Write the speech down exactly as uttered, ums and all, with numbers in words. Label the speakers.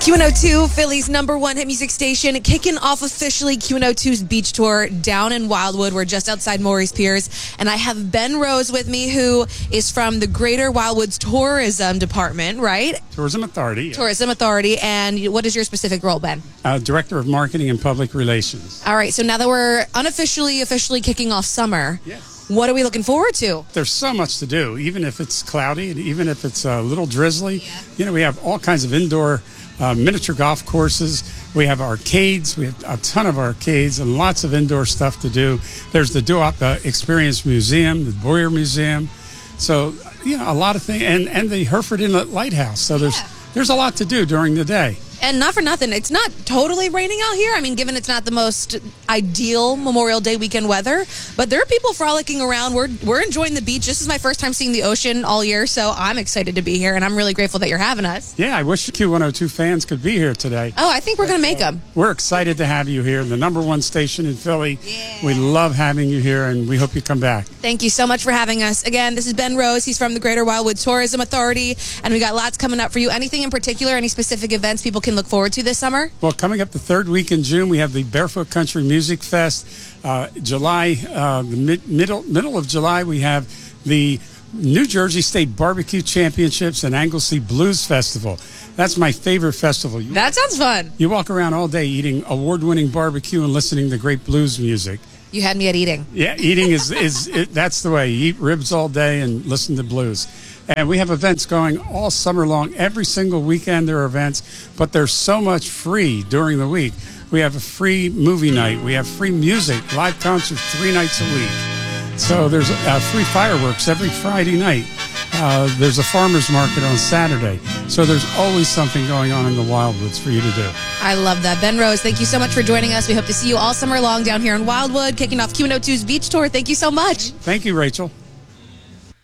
Speaker 1: Q one oh two, Philly's number one hit music station, kicking off officially Q one oh two's beach tour down in Wildwood. We're just outside Maurice Piers, and I have Ben Rose with me, who is from the Greater Wildwoods Tourism Department, right?
Speaker 2: Tourism Authority. Yeah.
Speaker 1: Tourism Authority, and what is your specific role, Ben?
Speaker 2: Uh, Director of Marketing and Public Relations.
Speaker 1: All right, so now that we're unofficially, officially kicking off summer,
Speaker 2: Yes.
Speaker 1: what are we looking forward to?
Speaker 2: There's so much to do, even if it's cloudy and even if it's a little drizzly.
Speaker 1: Yeah.
Speaker 2: You know, we have all kinds of indoor uh, miniature golf courses. We have arcades. We have a ton of arcades and lots of indoor stuff to do. There's the Do-Op uh, Experience Museum, the Boyer Museum. So, you know, a lot of things. And, and the Hereford Inlet Lighthouse. So there's,
Speaker 1: Yeah.
Speaker 2: there's a lot to do during the day.
Speaker 1: And not for nothing, it's not totally raining out here. I mean, given it's not the most ideal Memorial Day weekend weather, but there are people frolicking around. We're we're enjoying the beach. This is my first time seeing the ocean all year, so I'm excited to be here, and I'm really grateful that you're having us.
Speaker 2: Yeah, I wish the Q one oh two fans could be here today.
Speaker 1: Oh, I think we're going to make them.
Speaker 2: We're excited to have you here, the number one station in Philly.
Speaker 1: Yeah.
Speaker 2: We love having you here, and we hope you come back.
Speaker 1: Thank you so much for having us. Again, this is Ben Rose. He's from the Greater Wildwood Tourism Authority, and we got lots coming up for you. Anything in particular, any specific events people can look forward to this summer?
Speaker 2: Well, coming up the third week in June, we have the Barefoot Country Music Fest. Uh, July, uh, the mid, middle middle of July, we have the New Jersey State Barbecue Championships and Anglesey Blues Festival. That's my favorite festival. You,
Speaker 1: That sounds fun.
Speaker 2: you walk around all day eating award-winning barbecue and listening to great blues music.
Speaker 1: You had me at eating.
Speaker 2: Yeah, eating is, is it, that's the way. You eat ribs all day and listen to blues. And we have events going all summer long. Every single weekend there are events, but there's so much free during the week. We have a free movie night. We have free music, live concerts three nights a week. So there's uh, free fireworks every Friday night. Uh, there's a farmer's market on Saturday. So there's always something going on in the Wildwoods for you to do.
Speaker 1: I love that. Ben Rose, thank you so much for joining us. We hope to see you all summer long down here in Wildwood, kicking off Q one oh two's beach tour. Thank you so much.
Speaker 2: Thank you, Rachel.